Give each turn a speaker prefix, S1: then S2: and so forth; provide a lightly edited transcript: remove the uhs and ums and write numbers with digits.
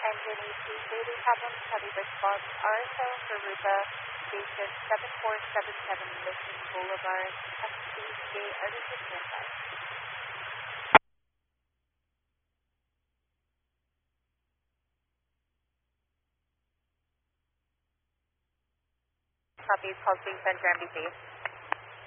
S1: engine issues, daily problems, heavy response, RSL Garuda, station 7477 Mission Boulevard, XCJ, Arlington, standby. Copy, call please, Center MBC.